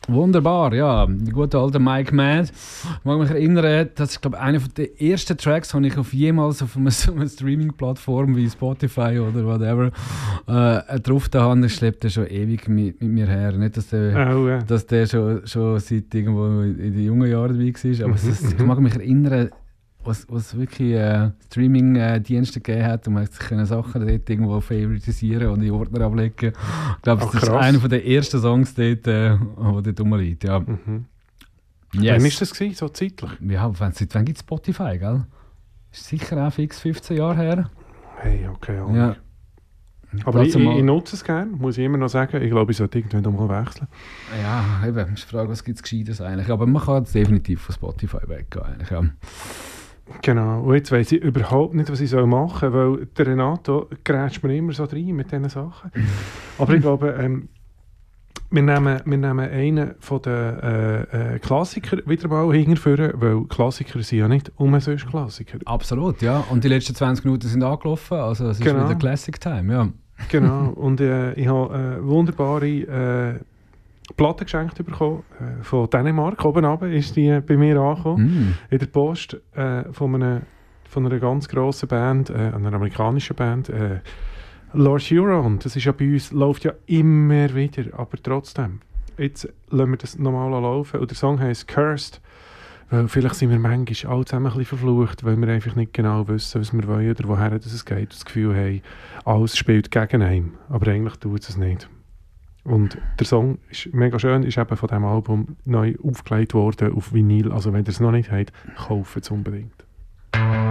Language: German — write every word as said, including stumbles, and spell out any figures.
Wunderbar, ja. Der gute alte Mike Mad. Ich mag mich erinnern, das ist, glaube ich, einer der ersten Tracks, die ich auf jemals auf einer, so einer Streaming-Plattform wie Spotify oder whatever äh, drauf da habe. Das schleppt er schon ewig mit, mit mir her. Nicht, dass der, oh, yeah. dass der schon, schon seit irgendwo in den jungen Jahren dabei war, aber das, ich mag mich erinnern, was, was wirklich äh, Streaming-Dienste gegeben hat und man sich Sachen dort irgendwo favoritisieren und in Ordner ablegen. Ich glaube, das ist einer der ersten Songs dort, äh, der dort rumliegt. Ja. Mhm. Yes. Wann war das gewesen, so zeitlich? Ja, seit wann gibt es Spotify, gell? Ist sicher auch fix fünfzehn Jahre her. Hey, okay. okay. Ja. Aber ich, ich, ich nutze es gerne, muss ich immer noch sagen. Ich glaube, ich sollte irgendwann mal wechseln. Ja, eben, ist die Frage, was gibt es Gescheites eigentlich. Aber man kann definitiv von Spotify weggehen eigentlich, ja. Genau, und jetzt weiss ich überhaupt nicht, was ich machen soll, weil der Renato grätscht mir immer so rein mit diesen Sachen. Aber ich glaube, ähm, wir, nehmen, wir nehmen einen von den äh, äh, Klassikern wieder mal hinterführen, weil Klassiker sind ja nicht umsonst Klassiker. Absolut, ja. Und die letzten zwanzig Minuten sind angelaufen, also es ist genau. wieder Classic Time, ja. Genau, und äh, ich habe äh, wunderbare äh, Platte geschenkt bekommen, äh, von Dänemark. Oben runter ist die äh, bei mir angekommen. Mm. In der Post äh, von, einer, von einer ganz grossen Band, äh, einer amerikanischen Band. Äh, Lord Huron, das ist ja bei uns, läuft ja immer wieder, aber trotzdem. Jetzt lassen wir das nochmal laufen. Und der Song heisst Cursed. Weil vielleicht sind wir manchmal alle zusammen ein bisschen verflucht, weil wir einfach nicht genau wissen, was wir wollen oder woher es geht. Das Gefühl haben, alles spielt gegen einen. Aber eigentlich tut es nicht. Und der Song ist mega schön, ist eben von diesem Album neu aufgelegt worden auf Vinyl. Also wenn ihr es noch nicht habt, kauft es unbedingt.